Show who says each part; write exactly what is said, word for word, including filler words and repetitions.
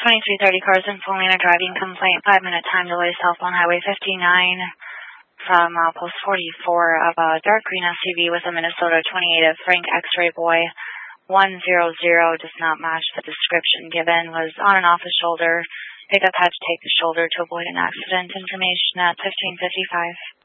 Speaker 1: twenty-three thirty cars in Polina driving complaint, five-minute time delay southbound Highway fifty-nine from uh, post forty-four of a dark green S U V with a Minnesota twenty-eight of Frank X-Ray Boy one hundred does not match the description given, was on and off the shoulder. Pickup had to take the shoulder to avoid an accident. Information at fifteen fifty-five.